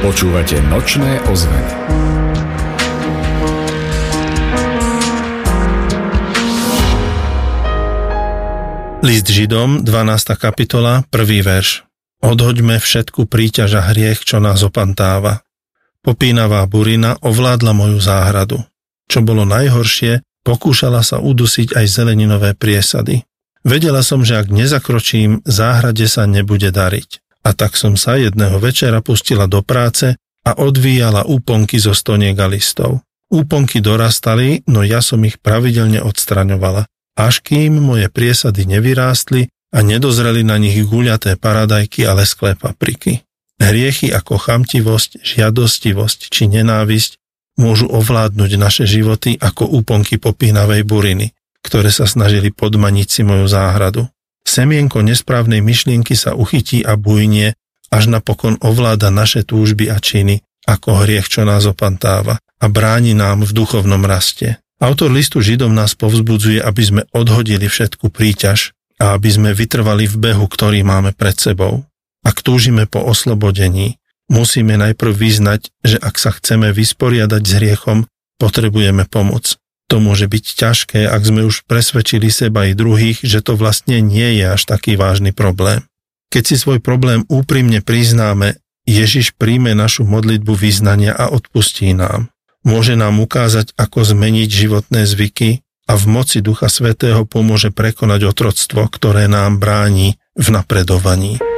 Počúvate Nočné ozveny. List Židom, 12. kapitola, 1. verš. Odhoďme všetku príťaž a hriech, čo nás opantáva. Popínavá burina ovládla moju záhradu. Čo bolo najhoršie, pokúšala sa udusiť aj zeleninové priesady. Vedela som, že ak nezakročím, záhrade sa nebude dariť. A tak som sa jedného večera pustila do práce a odvíjala úponky zo stoniek a listov. Úponky dorastali, no ja som ich pravidelne odstraňovala, až kým moje priesady nevyrástli a nedozreli na nich guľaté paradajky a lesklé papriky. Hriechy ako chamtivosť, žiadostivosť či nenávisť môžu ovládnuť naše životy ako úponky popínavej buriny, ktoré sa snažili podmaniť si moju záhradu. Semienko nesprávnej myšlienky sa uchytí a bujnie, až napokon ovláda naše túžby a činy, ako hriech, čo nás opantáva a bráni nám v duchovnom raste. Autor listu Židom nás povzbudzuje, aby sme odhodili všetku príťaž a aby sme vytrvali v behu, ktorý máme pred sebou. Ak túžime po oslobodení, musíme najprv vyznať, že ak sa chceme vysporiadať s hriechom, potrebujeme pomoc. To môže byť ťažké, ak sme už presvedčili seba i druhých, že to vlastne nie je až taký vážny problém. Keď si svoj problém úprimne priznáme, Ježiš príjme našu modlitbu vyznania a odpustí nám. Môže nám ukázať, ako zmeniť životné zvyky a v moci Ducha Svätého pomôže prekonať otroctvo, ktoré nám bráni v napredovaní.